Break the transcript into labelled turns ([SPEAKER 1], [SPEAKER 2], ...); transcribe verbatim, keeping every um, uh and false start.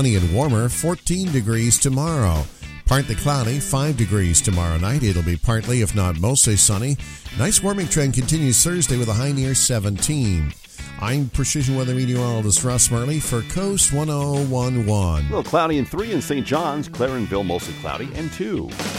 [SPEAKER 1] And warmer, fourteen degrees tomorrow. Partly cloudy, five degrees tomorrow night. It'll be partly, if not mostly, sunny. Nice warming trend continues Thursday with a high near seventeen. I'm Precision Weather Meteorologist Russ Murley for Coast one oh one point one.
[SPEAKER 2] A little cloudy and three in Saint John's. Clarenville, mostly cloudy, and two.